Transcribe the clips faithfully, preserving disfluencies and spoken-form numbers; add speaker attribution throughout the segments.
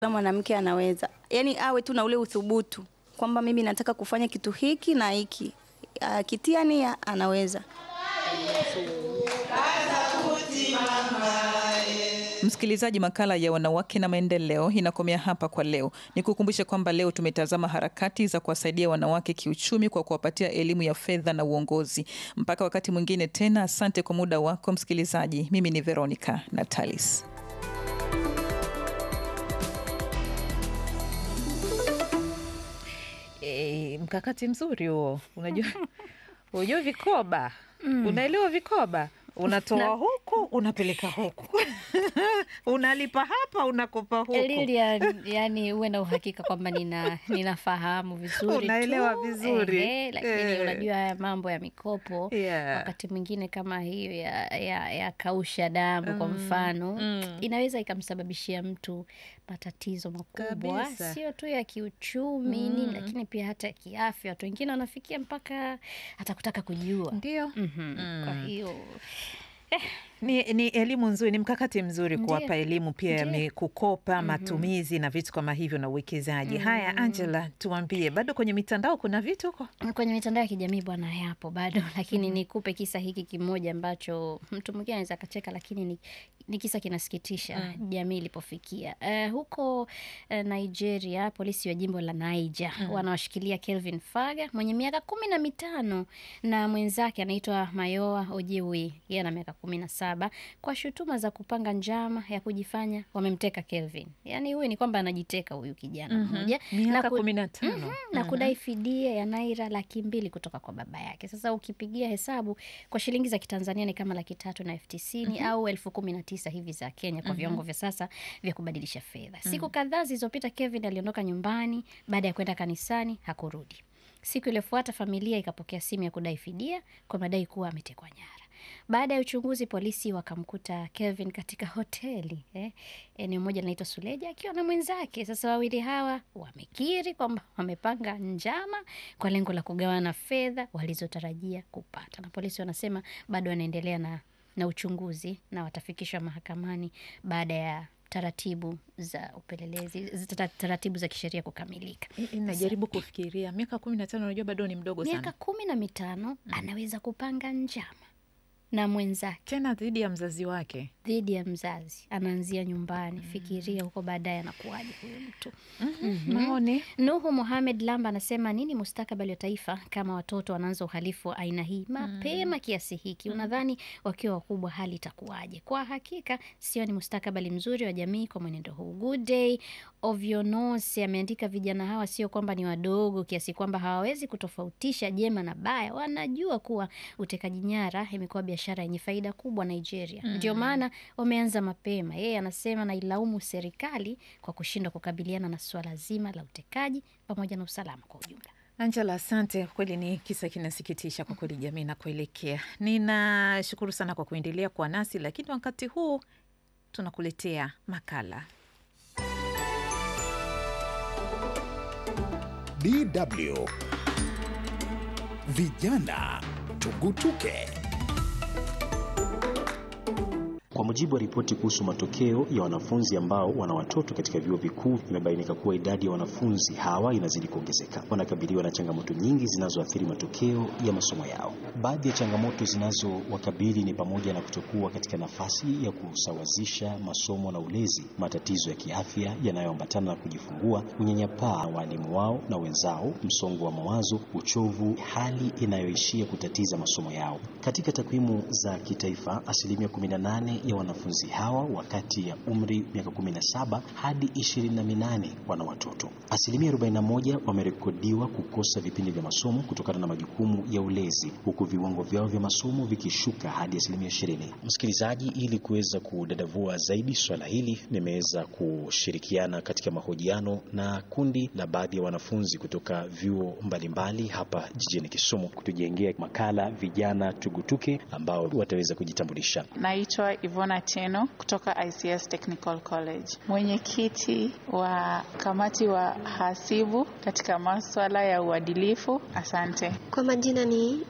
Speaker 1: mwanamke anaweza. Yaani awe tu na ule uthubutu kwamba mimi nataka kufanya kitu hiki na hiki. Akitia nia anaweza.
Speaker 2: Msikilizaji, makala ya wanawake na maendeleo inakomea hapa kwa leo. Nikukumbushe kwamba leo tumetazama harakati za kuwasaidia wanawake kiuchumi kwa kuwapatia elimu ya fedha na uongozi. Mpaka wakati mwingine tena, asante kwa muda wako msikilizaji. Mimi ni Veronica Natalis.
Speaker 3: E, mkakati mzuri huo. Unajua unajua vikoba. Mm. Unaelewa vikoba? Unatoa na huku, unapeleka huku. Unalipa hapa, unakopa huku.
Speaker 4: Lilia, yani uwe na uhakika kwamba nina ninafahamu vizuri.
Speaker 3: Unaelewa tu vizuri.
Speaker 4: Ehe, lakini eh, unajua haya mambo ya mikopo, yeah, wakati mwingine kama hiyo ya ya, ya kausha damu, mm, kwa mfano, mm, inaweza ikamsababishia mtu matatizo makubwa, sio tu ya kiuchumi, mm, nini, lakini pia hata ya kiafya. Watu wengine wanafikia mpaka hata kutaka kujua.
Speaker 3: Ndio.
Speaker 4: Mm-hmm. Mm. Kwa hiyo
Speaker 3: Eh, ni, ni elimu nzuri, ni mkakati mzuri kuwapa elimu pia ya kukopa, mm-hmm, matumizi na vitu kama hivyo na uwekezaji. Mm-hmm. Haya Angela, tuambie, bado kwenye mitandao kuna vitu huko?
Speaker 4: Kwenye mitandao ya kijamii bwana yapo bado, lakini mm-hmm, nikupe kisa hiki kimoja ambacho mtu mwingine anaweza akacheka, lakini ni, ni kisa kinasikitisha, mm, jamii ilipofikia. Uh, huko uh, Nigeria, polisi wa jimbo la Niger, mm, wanawashikilia Kelvin Faga mwenye miaka kumi na mitano na mwenzake anaitwa Mayowa Ojewi, yeye ana miaka kumi na saba, kwa shutuma za kupanga njama ya kujifanya wamemteka Kelvin. Yaani huyu ni kwamba anajiteka huyu kijana mmoja,
Speaker 3: mm-hmm, miaka kumi na tano,
Speaker 4: mm-hmm, mm-hmm, na kudai fidia ya naira laki mbili kutoka kwa baba yake. Sasa ukipigia hesabu kwa shilingi za Kitanzania ni kama laki tatu na elfu tisini, mm-hmm, au elfu kumi na tisa hivi za Kenya kwa, mm-hmm, viwango vya sasa vya kubadilisha fedha. Siku, mm-hmm, kadhaa zilizopita Kevin aliondoka nyumbani baada ya kwenda kanisani, hakurudi. Siku iliyofuata familia ikapokea simu ya kudai fidia kwa madai kuwa ametekwa nyara. Baada ya uchunguzi, polisi wakamkuta Kelvin katika hoteli eh, eneo moja linaitwa Suleja akiwa na mwenzake. Sasa wawili hawa wamekiri kwamba wamepanga njama kwa lengo la kugawana fedha walizotarajia kupata, na polisi wanasema bado wanaendelea na na uchunguzi na watafikishwa mahakamani baada ya taratibu za upelelezi, taratibu za kisheria kukamilika.
Speaker 3: Inajaribu kufikiria miaka kumi na tano, unajua bado ni mdogo sana.
Speaker 4: Miaka kumi na mitano, mm, anaweza kupanga njama na mwenzake, tena
Speaker 3: dhidi ya mzazi wake,
Speaker 4: dhidi ya mzazi, anaanzia nyumbani. Mm. Fikiria huko baadaye anakuaje huyo mtu.
Speaker 3: Mm-hmm. Maoni.
Speaker 4: Nuhu Mohamed Lamba anasema, nini mustakabali wa taifa kama watoto wanaanza uhalifu wa aina hii mapema, mm, kiasi hiki? Unadhani wakiwa wakubwa hali itakuwaje? Kwa hakika sio ni mustakabali mzuri wa jamii kwa mwenendo huu. Good day Ovionose ameandika, vijana hawa sio kwamba ni wadogo kiasi kwamba hawawezi kutofautisha jema na baya. Wanajua kuwa utekaji nyara imekuwa biashara yenye faida kubwa Nigeria. Mm. Ndio maana wameanza mapema. Yeye anasema na ilaumu serikali kwa kushindwa kukabiliana na swala zima la utekaji pamoja na usalama kwa ujumla.
Speaker 3: Angela, asante. Kweli ni kisa kinasikitisha kwa kweli jamii na kuelekea. Ninashukuru sana kwa kuendelea kwa nasi, lakini wakati huu tunakuletea makala.
Speaker 5: D W Vijana Tugutuke.
Speaker 6: Kwa mujibu wa ripoti kuhusu matokeo ya wanafunzi ambao wana watoto katika vyuo vikuu, imebainika kuwa idadi ya wanafunzi hawa inazidi kuongezeka. Wanakabiliwa na changamoto nyingi zinazoathiri matokeo ya masomo yao. Baadhi ya changamoto zinazowakabili ni pamoja na kutokuwa katika nafasi ya kusawazisha masomo na ulezi, matatizo ya kiafya yanayoambatana na kujifungua, unyanyapaa wa walimu wao na wenzao, msongo wa mawazo, uchovu, hali inayoishia kutatiza masomo yao. Katika takwimu za kitaifa, asilimia kumi na nane ya wanafunzi hawa wakati ya umri miaka kumi na saba hadi ishirini na minane wana watoto. Asilimia arobaini na moja wamerekodiwa kukosa vipindi vya masomo kutokana na majukumu ya ulezi, huku viwango vyao vya masomo vikishuka hadi asilimia ishirini. Msikilizaji, ili kuweza kudadavua zaidi swala hili, nimeweza kushirikiana katika mahojiano na kundi la baadhi ya wanafunzi kutoka vyuo mbalimbali hapa jijini Kisumu kutujengea makala Vijana Tugutuke, ambao wataweza kujitambulisha.
Speaker 7: Naitwa Ivona Teno kutoka I C S Technical College, mwenyekiti wa kamati wa hasibu katika masuala ya uadilifu. Asante.
Speaker 8: Kwa majina ni Mary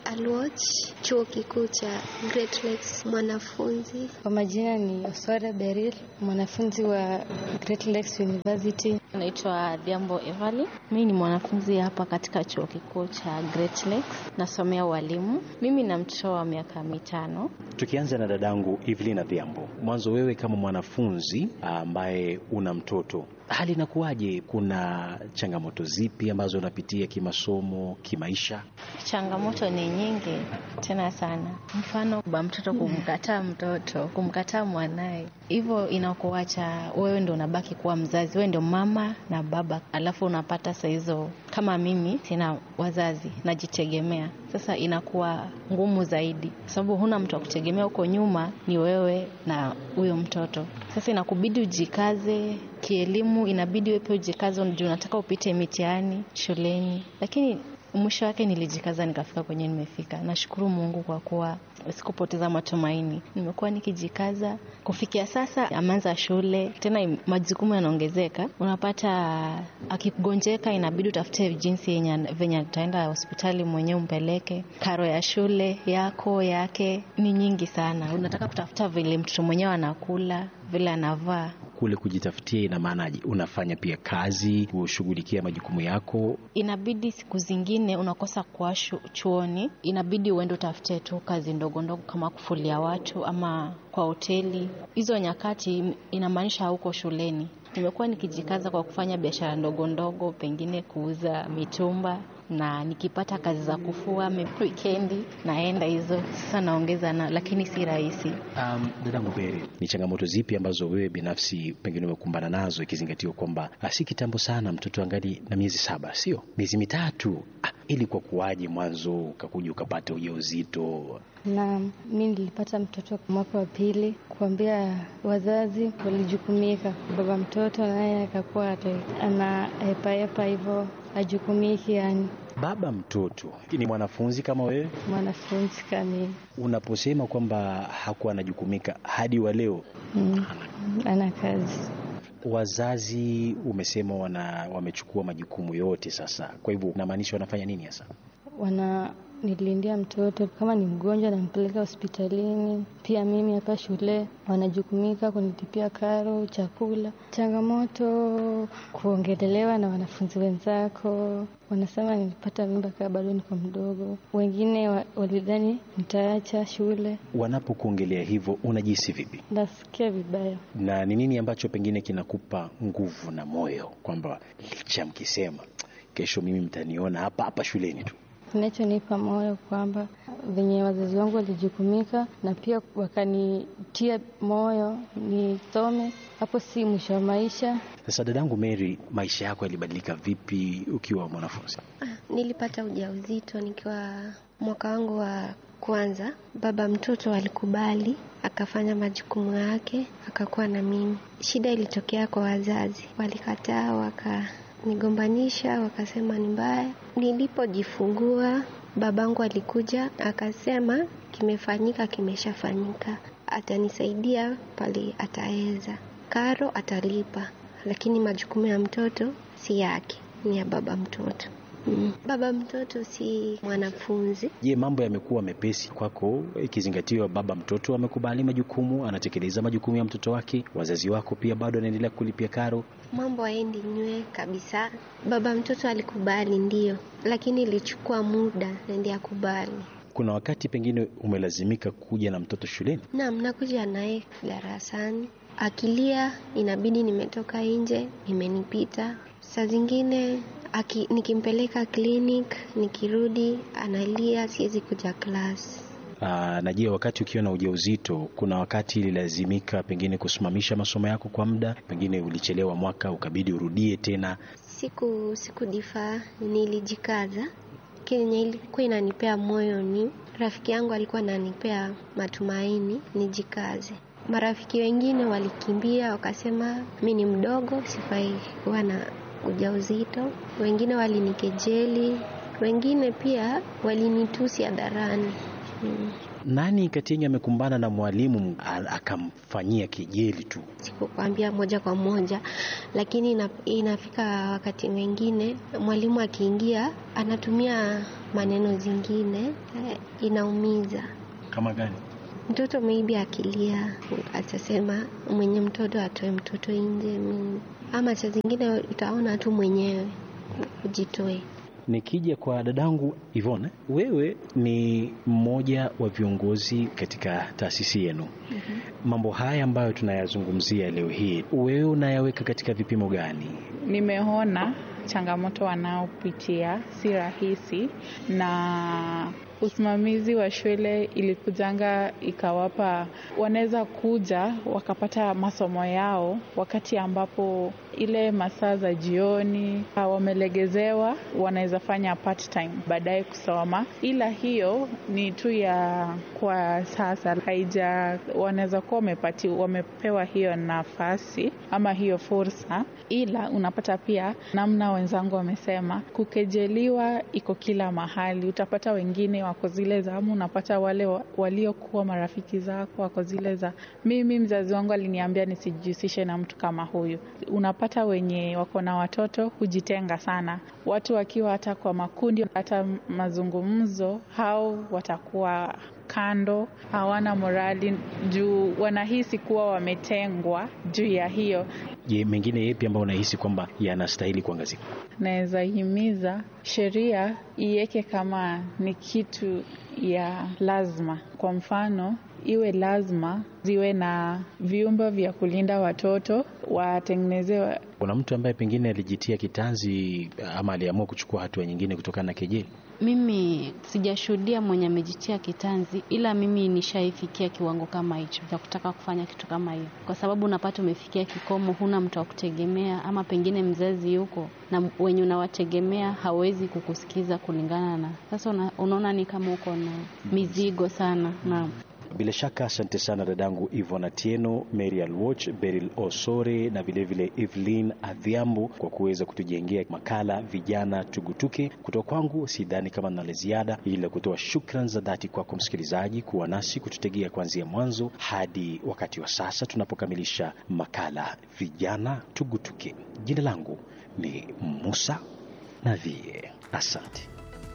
Speaker 8: Alwatch, chuo kikuu cha Great Lakes, mwanafunzi.
Speaker 9: Kwa majina ni Oswara Beril, mwanafunzi wa Great Lakes University.
Speaker 10: Naitwa Diambo Evali. Mimi ni mwanafunzi hapa katika chuo kikuu cha Great Lakes, nasomea walimu. Mimi na mtoto wa miaka mitano.
Speaker 6: Tukianza na dadangu Evelina Diambo, mwanzo wewe kama mwanafunzi ambaye una mtoto, hali inakuwaje? Kuna changamoto zipi ambazo unapitia kimasomo, kimaisha?
Speaker 10: Changamoto ni nyingi tena sana. Mfano baba mtoto kumkataa mtoto, kumkataa mwanae. Hivyo inakuacha wewe ndio unabaki kuwa mzazi, wewe ndio mama na baba. Alafu unapata saa hizo kama mimi sina wazazi, najitegemea. Sasa inakuwa ngumu zaidi sababu huna mtu wa kutegemea, huko nyuma ni wewe na huyo mtoto. Sasa inakubidi ujikaze kielimu, inabidi wewe pia ujikaze, unajua unataka upite mitihani shuleni. Lakini mwisho wake nilijikaza nikafika kwenye nimefika. Nashukuru Mungu kwa kuwa sikupoteza matumaini. Nimekuwa nikijikaza kufikia sasa. Ameanza shule tena, majukumu yanaongezeka. Unapata akigonjeka inabidi utafute jinsi yenye venye utaenda hospitali mwenyewe umpeleke. Karo ya shule yako yake ni nyingi sana. Unataka kutafuta vile mtoto mwenyewe anakula, vile anavaa.
Speaker 6: Kule kujitafutia ina maanaje? Unafanya pia kazi, ushughulikia majukumu yako?
Speaker 10: Inabidi siku zingine unakosa kwa chuoni, inabidi uende utafute tu kazi ndogo ndogo kama kufulia watu ama kwa hoteli. Hizo nyakati inamaanisha huko shuleni. Nimekuwa nikijikaza kwa kufanya biashara ndogo ndogo, pengine kuuza mitumba, na nikipata kazi za kufua weekendi naenda hizo. Sasa naongeza na, lakini si rahisi.
Speaker 6: Um, dada Ngubere, ni changamoto zipi ambazo wewe binafsi pengine umekumbana nazo, ikizingatiwa kwamba si kitambo sana mtoto angali na miezi saba, sio miezi mitatu? Ah, ili kwa kuwaje mwanzo ukakuja ukapata ujauzito?
Speaker 9: Na mimi nilipata mtoto mwaka wa pili. Kuambia wazazi walijukumika, baba mtoto naye akakuwa ana hepa hepa hivyo ajukumiki. Yani
Speaker 6: baba mtoto ni mwanafunzi kama wewe? Mwanafunzi
Speaker 9: kama.
Speaker 6: Unaposema kwamba hakuwa anajukumika hadi wa leo,
Speaker 9: mm, ana kazi.
Speaker 6: Wazazi umesema wana wamechukua majukumu yote sasa, kwa hivyo unamaanisha wanafanya nini hasa?
Speaker 9: Wana nilindia mtoto, kama ni mgonjwa nampeleka hospitalini. Pia mimi hapa shule wanajukumika kunitipia karo, chakula. Changamoto kuongelelewa na wanafunzi wenzako, wanasema nilipata mimba kama bado niko mdogo. Wengine walidhani nitaacha shule.
Speaker 6: Wanapokuongelea hivyo unajihisi vipi?
Speaker 9: Nasikia vibaya.
Speaker 6: Na ni nini ambacho pengine kinakupa nguvu na moyo kwamba licha mkisema kesho mimi mtaniona hapa hapa shuleni tu?
Speaker 9: Kinachonipa moyo kwamba venye wazazi wangu walijukumika na pia wakanitia moyo nisome, hapo si mwisho wa maisha.
Speaker 6: Sasa dadangu Mary, maisha yako yalibadilika vipi ukiwa mwanafunzi?
Speaker 8: Ah, nilipata ujauzito nikiwa mwaka wangu wa kwanza. Baba mtoto alikubali, akafanya majukumu yake, akakuwa na mimi. Shida ilitokea kwa wazazi, walikataa, waka nigombanisha, wakasema ni mbaya. Nilipojifungua babangu alikuja akasema kimefanyika, kimeshafanyika, atanisaidia pale ataweza, karo atalipa, lakini majukumu ya mtoto si yake, ni ya baba mtoto. Mm. Baba mtoto si mwanafunzi.
Speaker 6: Je, mambo yamekuwa mepesi kwako ikizingatiwa baba mtoto amekubali majukumu, anatekeleza majukumu ya mtoto wake, wazazi wako pia bado wanaendelea kulipia karo?
Speaker 8: Mambo haendi nywe kabisa. Baba mtoto alikubali ndio, lakini ilichukua muda ndio akubali.
Speaker 6: Kuna wakati pengine umelazimika kuja na mtoto shuleni?
Speaker 8: Naam, nakuja naye darasani. Akilia inabidi nimetoka nje, imenipita. Saa zingine Aki, nikimpeleka clinic, nikirudi analia, siwezi kuja class.
Speaker 6: Aa, na je, wakati ukiwa na ujauzito kuna wakati ililazimika pengine kusimamisha masomo yako kwa muda, pengine ulichelewa mwaka ukabidi urudie tena?
Speaker 8: Siku siku difa nilijikaza. Kenye ilikuwa inanipea moyo ni rafiki yangu alikuwa ananipea matumaini nijikaze. Marafiki wengine walikimbia wakasema mimi ni mdogo sifai kuwa na ujauzito. Wengine walinikejeli, wengine pia walinitusi hadharani. Hmm.
Speaker 6: Nani kati yenu amekumbana na mwalimu akamfanyia kejeli tu?
Speaker 8: Sikukwambia moja kwa moja, lakini ina, inafika wakati mwingine mwalimu akiingia anatumia maneno zingine, inaumiza.
Speaker 6: Kama gani?
Speaker 8: Mtoto maybe akilia atasema mwenye mtoto atoe mtoto nje, ama saa zingine utaona tu mwenyewe ujitoe.
Speaker 6: Nikija kwa dadangu Yvonne, wewe ni mmoja wa viongozi katika taasisi yenu. Mm-hmm. Mambo haya ambayo tunayazungumzia leo hii, wewe unayaweka katika vipimo gani?
Speaker 7: Nimeona changamoto wanaopitia si rahisi, na usimamizi wa shule ilikujanga ikawapa, wanaweza kuja wakapata masomo yao wakati ambapo ile masaa za jioni wamelegezewa, wanaweza fanya part time baadaye kusoma. Ila hiyo ni tu ya kwa sasa, haija wanaweza kuwa wamepati wamepewa hiyo nafasi ama hiyo fursa. Ila unapata pia namna wenzangu wamesema, kukejeliwa iko kila mahali. Utapata wengine wako zile za amu, unapata wale waliokuwa marafiki zako wako zile za mimi mzazi wangu aliniambia nisijihusishe na mtu kama huyu. Unapata wenye wako na watoto hujitenga sana. Watu wakiwa hata kwa makundi, hata mazungumzo, hao watakuwa kando, hawana morali juu wanahisi kuwa wametengwa juu ya hiyo.
Speaker 6: Je, mengine yapi ambayo unahisi kwamba yanastahili kuangaziwa?
Speaker 7: Naweza himiza sheria iweke kama ni kitu ya lazima. Kwa mfano, iwe lazima ziwe na vyumba vya kulinda watoto, watengenezewe.
Speaker 6: Kuna mtu ambaye pengine alijitia kitanzi ama aliamua kuchukua hatua nyingine kutokana na kejeli?
Speaker 10: Mimi sijashuhudia mwenye amejitia kitanzi, ila mimi nishaifikia kiwango kama hicho cha kutaka kufanya kitu kama hiyo. Kwa sababu unapata umefikia kikomo, huna mtu wa kutegemea, ama pengine mzazi yuko na wenye unawategemea hawezi kukusikiza kulingana na. Sasa una, unaona ni kama uko na mizigo sana. Na
Speaker 6: bila shaka asante sana dadangu Yvonne Atieno, Mary Alwoch, Beryl Osore na vile vile Evelyn Adhiambo kwa kuweza kutujengea makala Vijana Tugutuke. Kutoka kwangu sidhani kama nina ziada ila kutoa shukrani za dhati kwako msikilizaji kuwa nasi kututegea kuanzia mwanzo hadi wakati wa sasa tunapokamilisha makala Vijana Tugutuke. Jina langu ni Musa Navie. Asante.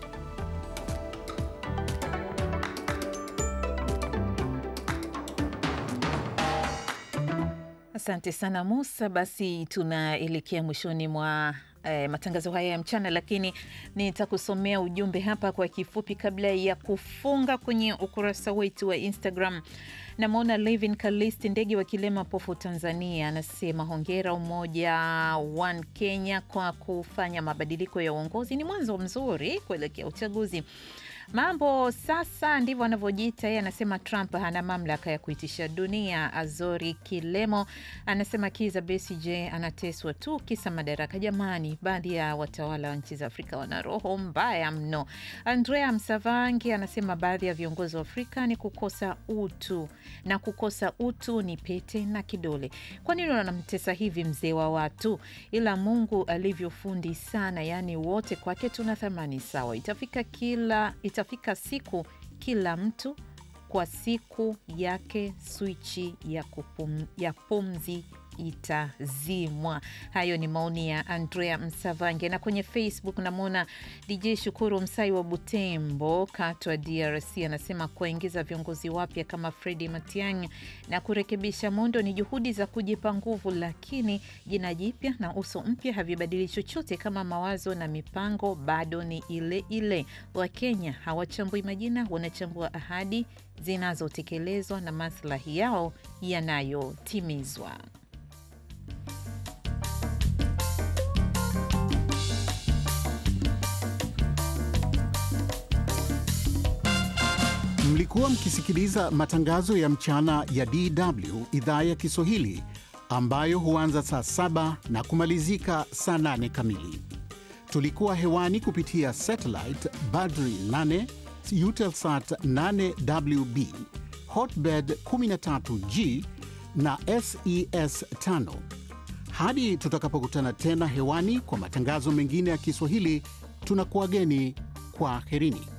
Speaker 3: Asante sana Musa. Basi tunaelekea mwishoni mwa eh, matangazo haya ya mchana, lakini nitakusomea ujumbe hapa kwa kifupi kabla ya kufunga kwenye ukurasa wetu wa Instagram. Namwona Levin Kalisti Ndege wa Kilema Pofu Tanzania, anasema hongera Umoja One Kenya kwa kufanya mabadiliko ya uongozi, ni mwanzo mzuri kuelekea uchaguzi. Mambo sasa ndivyo anavyojiita yeye, anasema Trump hana mamlaka ya kuitisha dunia. Azori Kilemo anasema Kiza Besigye anateswa tu kisa madaraka. Jamani, baadhi ya watawala wa nchi za Afrika wana roho mbaya mno. Andrea Msavangi anasema baadhi ya viongozi wa Afrika ni kukosa utu, na kukosa utu ni pete na kidole. Kwa nini wanamtesa hivi mzee wa watu? Ila Mungu alivyofundi sana, yani wote kwake tuna thamani sawa. Itafika kila itafika siku kila mtu kwa siku yake swichi ya kupum, ya pumzi itazimwa. Hayo ni maoni ya Andrea Msavange. Na kwenye Facebook namwona D J Shukuru Msai wa Butembo Katwa D R C anasema kuingiza viongozi wapya kama Freddy Matiang'i na kurekebisha muundo ni juhudi za kujipa nguvu, lakini jina jipya na uso mpya havibadili chochote kama mawazo na mipango bado ni ile ile. Wakenya hawachambui majina, wanachambua ahadi zinazotekelezwa na maslahi yao yanayotimizwa.
Speaker 5: Mlikuwa mkisikiliza matangazo ya mchana ya D W idhaa ya Kiswahili ambayo huanza saa saba na kumalizika saa nane kamili. Tulikuwa hewani kupitia satellite Badri nane, Eutelsat nane W B, Hotbird kumi na tatu G na S E S tano. Hadi tutakapokutana tena hewani kwa matangazo mengine ya Kiswahili, tunakuageni kwa herini.